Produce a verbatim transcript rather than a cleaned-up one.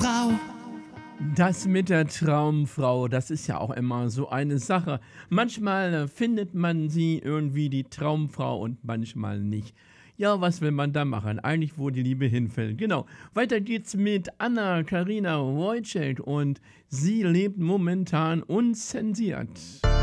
Traumfrau. Das mit der Traumfrau, das ist ja auch immer so eine Sache. Manchmal äh, findet man sie irgendwie die Traumfrau und manchmal nicht. Ja, was will man da machen? Eigentlich, wo die Liebe hinfällt. Genau. Weiter geht's mit Anna Karina Wojcik und sie lebt momentan unzensiert.